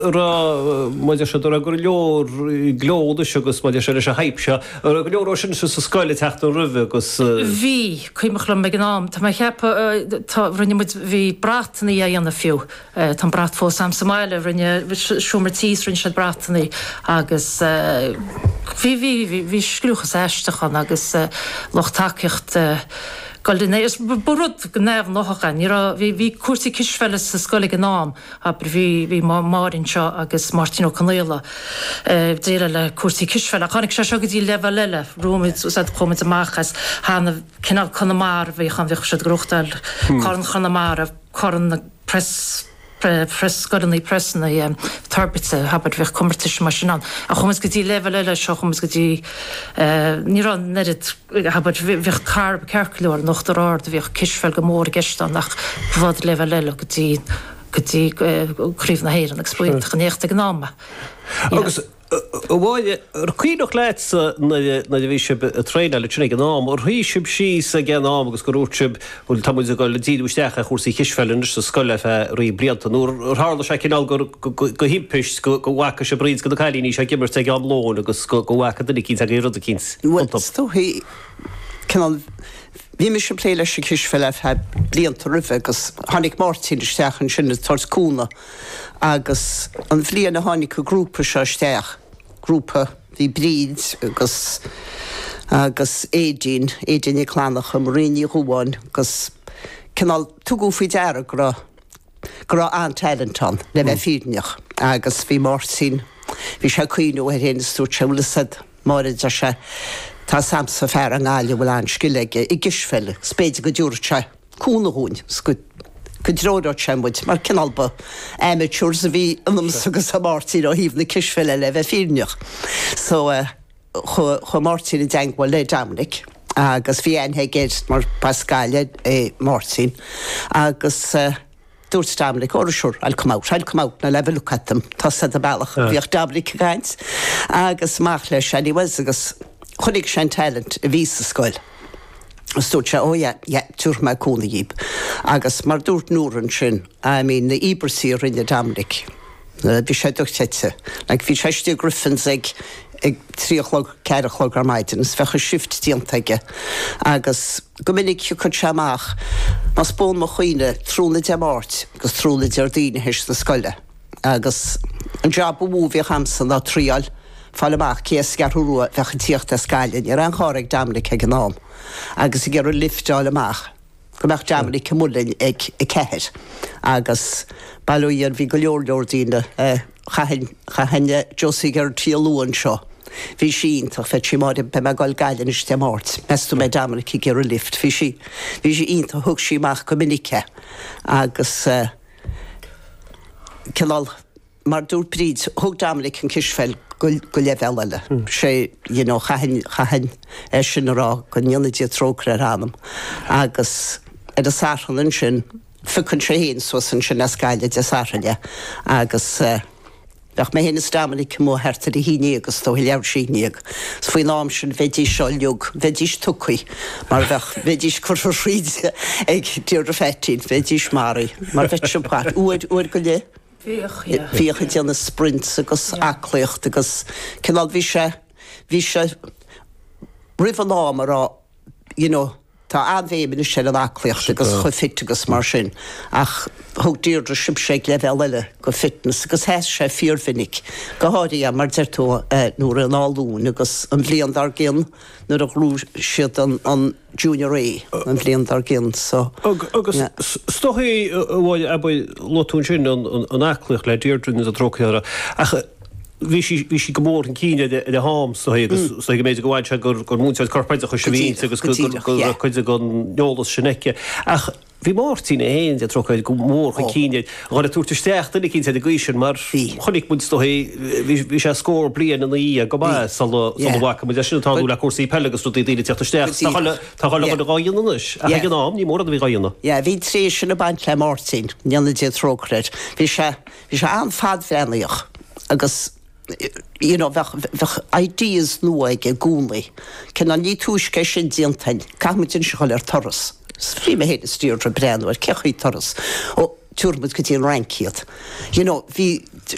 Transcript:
muidir se do gur leor glódas agus muidir se leis a haipse ar go leor sin sa scoile teachta rih agus Bhí chuimeachla me gnám Tá mai cheappa rinne mu bhí brataní a dhéanana fiú Tá brat fós am Somáile rinne siúmar tíos rinn siad brataní agus bhí scrúchas éistechan agus loch takeíocht Goldinéis borod gnéamh nóchain hí cuasí kisfellas sa scoile gnám a bhí márin seo agus Martino Canéla déile le cuasí kisfell a chanig se go dtí leile Rómid chumid amachchas hána cinál Conamara bhí chan bhíh siad grochtail Corn Conamara Corn na Scoilnaí presna tarbite habit bheith commertis mar sin an. A chumas go dtí leile seo chumas go dtí ní an nerid habit bheith carb ceircleúir nach do rád bhíh kisfell go mór geistan nach bhd leile go dtí críomh na héir an exploit chanéachta gnáma. Agus bháile chuoch leit na bhí sib a tréine le tuna gnám or hí sib sí a gnám agus go rúsib bhfuil tamid a gáil díúisteach a chósaí hisfellin sa scoile rí blianta úr hála se cinál go himpeis go bhacha se bríd go do cailíní se gimmar te am lón agus go bhacha dunig cín a go rud a cíns. Stohí cinál Bhí me se pléile se kisfell he blianta rih agus hánig Martin isteach an sinna tarscúna agus an bblion na hánig go grúpa se isteach. Grúpa hí bríd agus édín I chlánach am rií chuáin agus cinál tuú fao deara gur an Taillanton le bheith fíneach agus bhí Martin hí se cuiinú a héanaú telasad máid a se tá samsa fear an gáile bhfuil an scileige I gisfelle spéide go dúirte cúnaún go dróidir semmuid mar cinálba amateurs a bhí anamsa agus a Martin ó híomh na kisfelle le bheith fíneach. So chu Martin I dangháil le Dominic agus bhí anthe géist mar Pascaile Martin agus dúirt Dominic orisiúr I'll come out na le lucatam tá sa a bailach bhíoh Dominic gaint agus mach leis sé was agus chunig sé talent a ví sa scoil. Stúd se túr me cúna díb. Agus mar dúirt núran sin na íbersí rinne Dominic. Bhí sé duchtite. Bhí séiste Griffins ag 3:00 ar maidin, fecha shift díantaige. Agus go minic chud seach mas bón mo chuoine trúna de mát, agus trúna de daine heis na scoile. Agus an job bhú bhí hamsan ná tríal, Fálamach cías garúa fecha tíocht a scailin ar an cháraigh Dominic ag gnám. Agus I gur liftáil amach. Go meach Dominic cumúlainn ag ceir. Agus bailúíar bhí go leor dína chahanne Josie gur tíalúan seo. Bhí síntach fe sí máid be me gáil gailen is te mát. Mestú me Dominic I gur lift. Bhí sí ínta thug síach go minice. Agus cinál mar dúr bríd thug Dominic an kisfell go leheile sé chahan sin rá go nionadí trógra anam agus a sáan sin fucann sé héon so san sin na scaile de sáile agus bheith mé héna Dominic mó hertar I híine agus tó leabh síníag. Faoi nám sin bheití seoileog, bheitís tucaí, mar bheitís chuir ríide ag dúir a fetín, bheitís marí, mar bheit sin pát uair go le. Bhíocha déanana sprint agus aclaocht agus cinál bhí sé rih lámar tá anbhéimena sé an aclaocht agus chu fit agus mar sin ach thug dírdra sib sé le bheile go fitness agus heis sé fíorfinnic go háirí mar deirtó nuair an áún agus an bblion dar gin nuair a glú siad an Junior A an bblion dar gin so agus stochaí bhil a lotún sin an aclaocht le dírdrún a trochaíara ach Bhí sí go mór an cíine de hám agus go méid gohhaid se gur múnteid corpaid a chu sívín agus chuide go neolalas sinneice. Ach bhí mórtína héin de trochaid go mór chu cíine gáil túirteisteach duna cín a gaiisisin mar chonig mu bhí sé scór blian an í a go bhacha mu sin táú le cuasaí pelagus tú daine teachtasteach tá gáil go gáíonis a gnám ní mór a bhí gáíonna. Bhí trí sin a baint le Martin neanna dé trócraid. Bhí sé an fad bhreanaíoch agus bheith ideas nua ag gúnlaí. Cin an ní túisce sin díantain, caiimitin se choil ar toras. Frí me héad stúr a breanúir, cechaí toras. Ó túrmud go tíon rankiad. Bhí